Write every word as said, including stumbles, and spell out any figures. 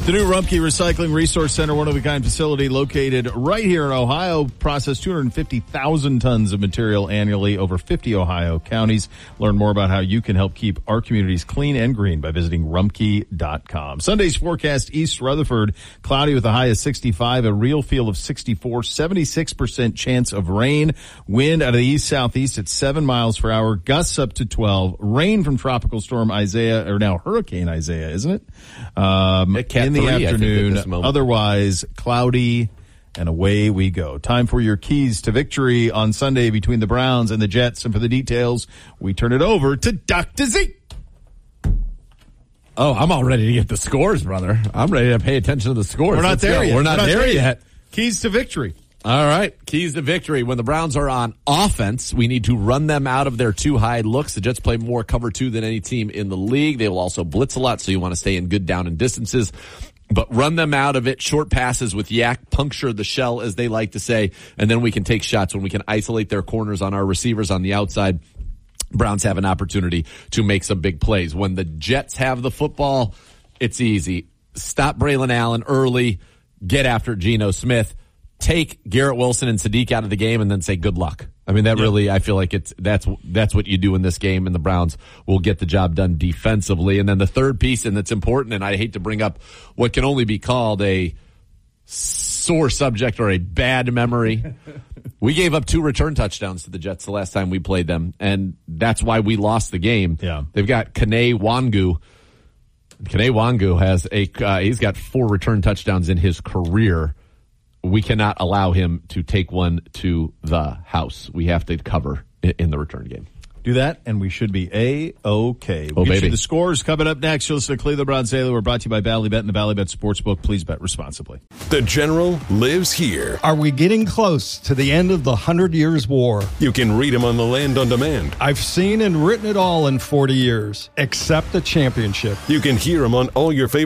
The new Rumpke Recycling Resource Center, one-of-a-kind facility located right here in Ohio, processes two hundred fifty thousand tons of material annually over fifty Ohio counties. Learn more about how you can help keep our communities clean and green by visiting rumpke dot com. Sunday's forecast: East Rutherford, cloudy with a high of sixty-five, a real feel of sixty-four, seventy-six percent chance of rain, wind out of the east-southeast at seven miles per hour, gusts up to twelve, rain from Tropical Storm Isaiah, or now Hurricane Isaiah, isn't it? Um, in the afternoon, otherwise cloudy, and away we go. Time for your keys to victory on Sunday between the Browns and the Jets. And for the details, we turn it over to Doctor Z. Oh, I'm all ready to get the scores, brother. I'm ready to pay attention to the scores. We're not Let's there go. yet. We're not, We're not there, there yet. yet. Keys to victory. All right. Keys to victory. When the Browns are on offense, we need to run them out of their two high looks. The Jets play more cover two than any team in the league. They will also blitz a lot, so you want to stay in good down and distances. But run them out of it. Short passes with yak, puncture the shell, as they like to say, and then we can take shots when we can isolate their corners on our receivers on the outside. Browns have an opportunity to make some big plays. When the Jets have the football, it's easy. Stop Braylon Allen early. Get after Geno Smith. Take Garrett Wilson and Sadiq out of the game and then say good luck. I mean, that yep. really, I feel like it's, that's, that's what you do in this game, and the Browns will get the job done defensively. And then the third piece, and that's important, and I hate to bring up what can only be called a sore subject or a bad memory. We gave up two return touchdowns to the Jets the last time we played them, and that's why we lost the game. Yeah. They've got Kene Wangu. Kene Wangu has a, uh, he's got four return touchdowns in his career. We cannot allow him to take one to the house. We have to cover in the return game. Do that, and we should be A-OK. We'll oh, get baby. you the scores coming up next. You'll listen to Cleveland Browns Daily. We're brought to you by Ballybet and the Ballybet Sportsbook. Please bet responsibly. The General lives here. Are we getting close to the end of the Hundred Years' War? You can read him on the Land on Demand. I've seen and written it all in forty years, except the championship. You can hear him on all your favorite